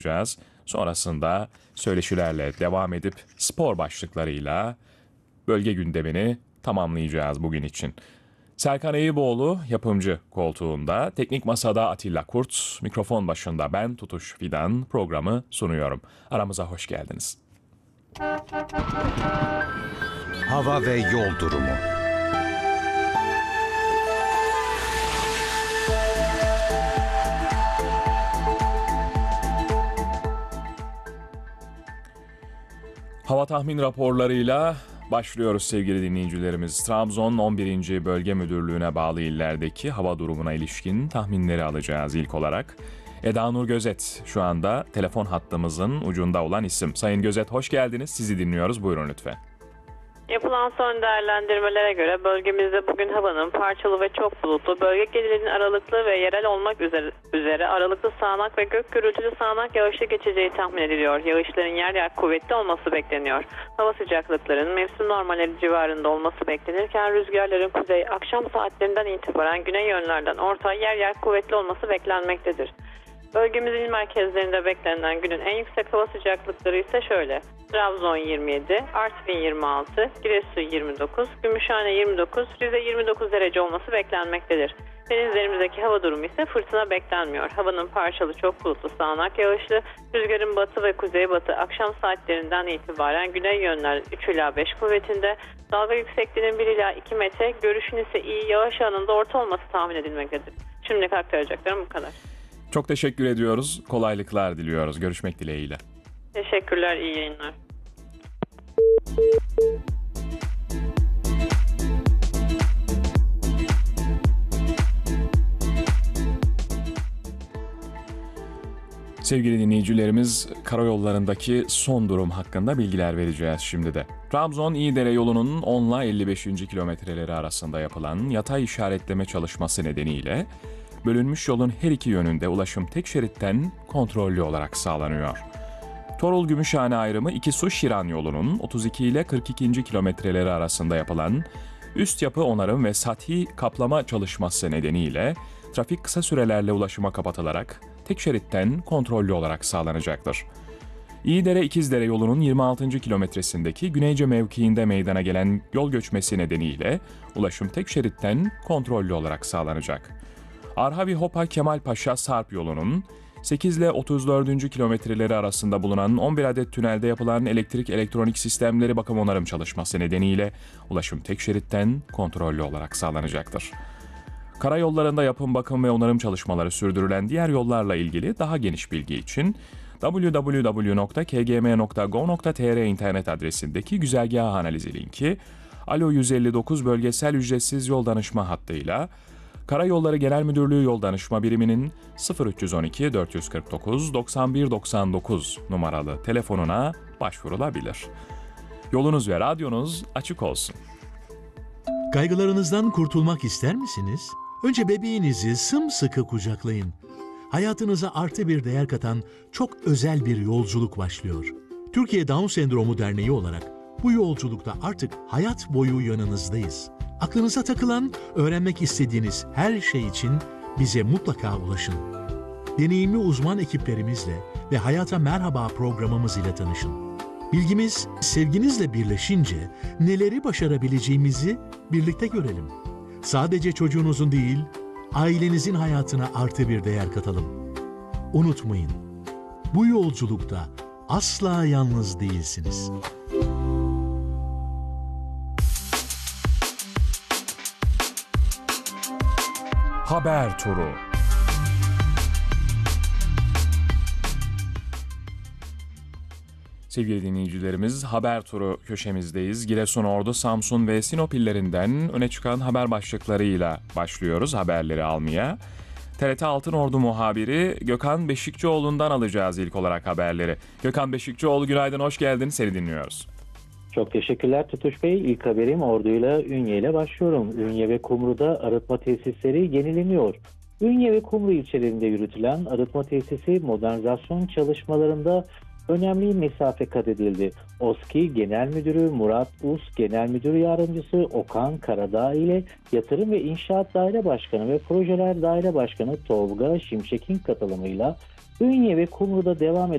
yapacağız. Sonrasında söyleşilerle devam edip spor başlıklarıyla bölge gündemini tamamlayacağız bugün için. Serkan Eyüboğlu yapımcı koltuğunda, teknik masada Atilla Kurt, mikrofon başında ben Tutuş Fidan programı sunuyorum. Aramıza hoş geldiniz. Hava ve yol durumu. Hava tahmin raporlarıyla başlıyoruz sevgili dinleyicilerimiz. Trabzon 11. Bölge Müdürlüğü'ne bağlı illerdeki hava durumuna ilişkin tahminleri alacağız ilk olarak. Eda Nur Gözet şu anda telefon hattımızın ucunda olan isim. Sayın Gözet hoş geldiniz. Sizi dinliyoruz. Buyurun lütfen. Yapılan son değerlendirmelere göre bölgemizde bugün havanın parçalı ve çok bulutlu, bölge genelinin aralıklı ve yerel olmak üzere aralıklı sağanak ve gök gürültülü sağanak yağışlı geçeceği tahmin ediliyor. Yağışların yer yer kuvvetli olması bekleniyor. Hava sıcaklıklarının mevsim normalleri civarında olması beklenirken rüzgarların kuzey akşam saatlerinden itibaren güney yönlerden orta yer yer kuvvetli olması beklenmektedir. Bölgemizin il merkezlerinde beklenen günün en yüksek hava sıcaklıkları ise şöyle. Trabzon 27, Artvin 26, Giresun 29, Gümüşhane 29, Rize 29 derece olması beklenmektedir. Denizlerimizdeki hava durumu ise fırtına beklenmiyor. Havanın parçalı çok bulutlu sağanak yağışlı, rüzgarın batı ve kuzeybatı akşam saatlerinden itibaren güney yönler 3 ila 5 kuvvetinde, dalga yüksekliğinin 1 ila 2 metre, görüşün ise iyi yağış anında orta olması tahmin edilmektedir. Şimdilik aktaracaklarım bu kadar. Çok teşekkür ediyoruz. Kolaylıklar diliyoruz. Görüşmek dileğiyle. Teşekkürler, iyi yayınlar. Sevgili dinleyicilerimiz, karayollarındaki son durum hakkında bilgiler vereceğiz şimdi de. Trabzon-İğdere yolunun 10 ile 55. kilometreleri arasında yapılan yatay işaretleme çalışması nedeniyle bölünmüş yolun her iki yönünde ulaşım tek şeritten kontrollü olarak sağlanıyor. Torul-Gümüşhane ayrımı İkisu-Şiran yolunun 32 ile 42. kilometreleri arasında yapılan üst yapı onarım ve sathi kaplama çalışması nedeniyle trafik kısa sürelerle ulaşıma kapatılarak tek şeritten kontrollü olarak sağlanacaktır. İğdere-İkizdere yolunun 26. kilometresindeki Güneyce mevkiinde meydana gelen yol göçmesi nedeniyle ulaşım tek şeritten kontrollü olarak sağlanacak. Arhavi-Hopa-Kemalpaşa-Sarp yolunun 8 ile 34. kilometreleri arasında bulunan 11 adet tünelde yapılan elektrik elektronik sistemleri bakım onarım çalışması nedeniyle ulaşım tek şeritten kontrollü olarak sağlanacaktır. Karayollarında yapım, bakım ve onarım çalışmaları sürdürülen diğer yollarla ilgili daha geniş bilgi için www.kgm.go.tr internet adresindeki güzergah analizi linki, Alo 159 bölgesel ücretsiz yol danışma hattıyla Karayolları Genel Müdürlüğü Yol Danışma Biriminin 0312 449 9199 numaralı telefonuna başvurulabilir. Yolunuz ve radyonuz açık olsun. Kaygılarınızdan kurtulmak ister misiniz? Önce bebeğinizi sımsıkı kucaklayın. Hayatınıza artı bir değer katan çok özel bir yolculuk başlıyor. Türkiye Down Sendromu Derneği olarak bu yolculukta artık hayat boyu yanınızdayız. Aklınıza takılan, öğrenmek istediğiniz her şey için bize mutlaka ulaşın. Deneyimli uzman ekiplerimizle ve Hayata Merhaba programımız ile tanışın. Bilgimiz, sevginizle birleşince neleri başarabileceğimizi birlikte görelim. Sadece çocuğunuzun değil, ailenizin hayatına artı bir değer katalım. Unutmayın, bu yolculukta asla yalnız değilsiniz. Haber turu. Sevgili dinleyicilerimiz, haber turu köşemizdeyiz. Giresun, Ordu, Samsun ve Sinop illerinden öne çıkan haber başlıklarıyla başlıyoruz haberleri almaya. TRT Altınordu muhabiri Gökhan Beşikçioğlu'ndan alacağız ilk olarak haberleri. Gökhan Beşikçioğlu, günaydın, hoş geldin, seni dinliyoruz. Çok teşekkürler Tutuş Bey. İlk haberim Ordu'yla Ünye'yle başlıyorum. Ünye ve Kumru'da arıtma tesisleri yenileniyor. Ünye ve Kumru ilçelerinde yürütülen arıtma tesisi modernizasyon çalışmalarında önemli mesafe kat edildi. OSKİ Genel Müdürü Murat Us, Genel Müdür Yardımcısı Okan Karadağ ile Yatırım ve İnşaat Daire Başkanı ve Projeler Daire Başkanı Tolga Şimşek'in katılımıyla Ünye ve Kumru'da devam eden